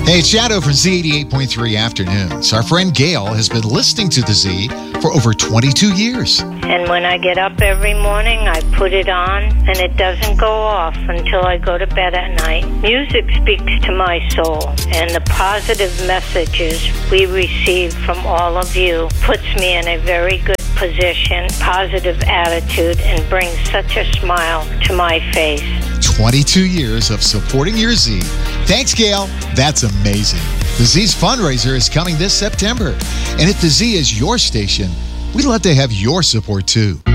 Hey, it's Shadow from Z88.3 Afternoons. Our friend Gail has been listening to the Z for over 22 years. And when I get up every morning, I put it on, and it doesn't go off until I go to bed at night. Music speaks to my soul, and the positive messages we receive from all of you puts me in a very good position, positive attitude, and brings such a smile to my face. 22 years of supporting your Z. Thanks, Gail. That's amazing. The Z's fundraiser is coming this September. And if the Z is your station, we'd love to have your support too.